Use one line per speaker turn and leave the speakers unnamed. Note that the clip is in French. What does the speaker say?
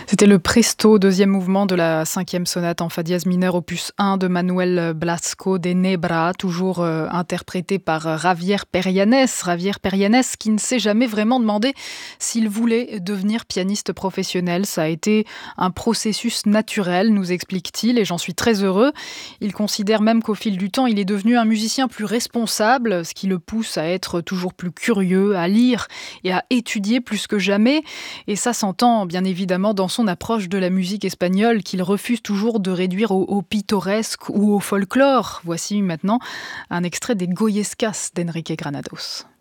C'était le Presto, deuxième mouvement de la cinquième sonate en fa dièse mineur opus 1 de Manuel Blasco de Nebra, toujours interprété par Javier Perianes. Javier Perianes qui ne s'est jamais vraiment demandé s'il voulait devenir pianiste professionnel. Ça a été un processus naturel, nous explique-t-il, et j'en suis très heureux. Il considère même qu'au fil du temps, il est devenu un musicien plus responsable, ce qui le pousse à être toujours plus curieux, à lire et à étudier plus que jamais. Et ça s'entend bien évidemment dans son approche de la musique espagnole qu'il refuse toujours de réduire au pittoresque ou au folklore. Voici maintenant un extrait des Goyescas d'Enrique Granados.